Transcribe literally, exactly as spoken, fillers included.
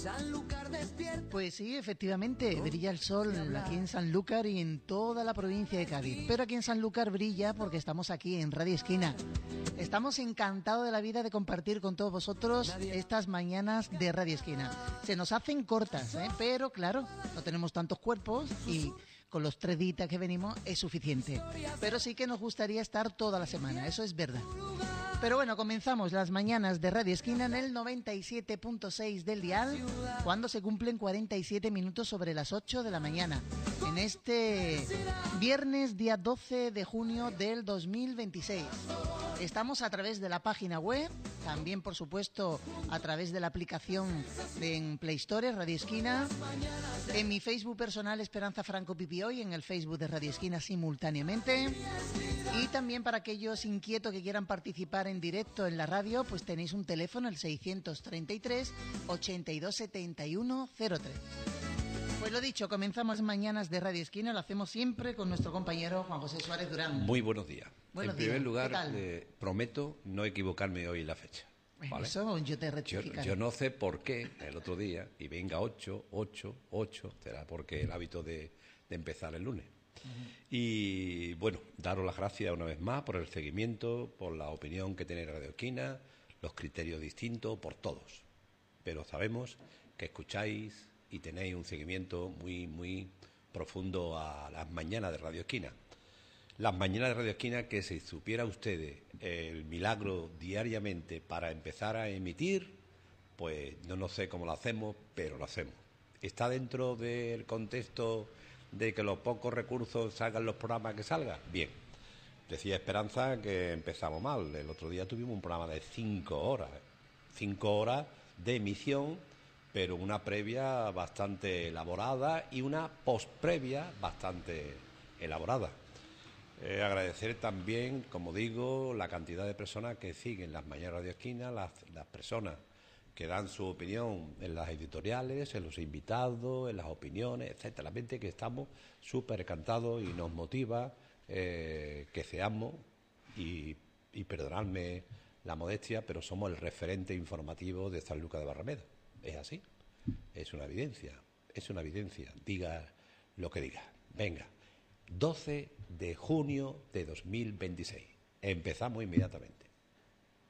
Pues sí, efectivamente, brilla el sol aquí en Sanlúcar y en toda la provincia de Cádiz. Pero aquí en Sanlúcar brilla porque estamos aquí en Radio Esquina. Estamos encantados de la vida de compartir con todos vosotros estas mañanas de Radio Esquina. Se nos hacen cortas, ¿eh? Pero claro, no tenemos tantos cuerpos y con los tres días que venimos es suficiente. Pero sí que nos gustaría estar toda la semana, eso es verdad. Pero bueno, comenzamos las mañanas de Radio Esquina en el noventa y siete punto seis del dial, cuando se cumplen cuarenta y siete minutos sobre las ocho de la mañana. En este viernes, día doce de junio del dos mil veintiséis. Estamos a través de la página web, también por supuesto a través de la aplicación de en Play Store, Radio Esquina, en mi Facebook personal Esperanza Franco Pipioy, en el Facebook de Radio Esquina simultáneamente. Y también para aquellos inquietos que quieran participar en directo en la radio, pues tenéis un teléfono, el seiscientos treinta y tres, ochenta y dos, setenta y uno, cero tres. Pues lo dicho, comenzamos mañanas de Radio Esquina, lo hacemos siempre con nuestro compañero Juan José Suárez Durán. Muy buenos días. Buenos en primer días. lugar, eh, prometo no equivocarme hoy en la fecha. ¿Vale? Eso yo te Yo, rectificaré. yo no sé por qué el otro día, y venga ocho, ocho, ocho, será porque el hábito de, de empezar el lunes. Uh-huh. Y bueno, daros las gracias una vez más por el seguimiento, por la opinión que tenéis Radio Esquina, los criterios distintos, por todos. Pero sabemos que escucháis y tenéis un seguimiento muy, muy profundo a las mañanas de Radio Esquina. Las mañanas de Radio Esquina, que si supiera ustedes el milagro diariamente para empezar a emitir, pues no, no sé cómo lo hacemos, pero lo hacemos. Está dentro del contexto de que los pocos recursos salgan los programas que salgan. Bien, decía Esperanza que empezamos mal. El otro día tuvimos un programa de cinco horas, cinco horas de emisión, pero una previa bastante elaborada y una postprevia bastante elaborada. Eh, agradecer también, como digo, la cantidad de personas que siguen las mañanas de Radio Esquina, las, las personas que dan su opinión en las editoriales, en los invitados, en las opiniones, etcétera. La gente que estamos súper encantados y nos motiva eh, que seamos, y, y perdonadme la modestia, pero somos el referente informativo de Sanlúcar de Barrameda. Es así, es una evidencia, es una evidencia, diga lo que diga. Venga, doce de junio de dos mil veintiséis, empezamos inmediatamente.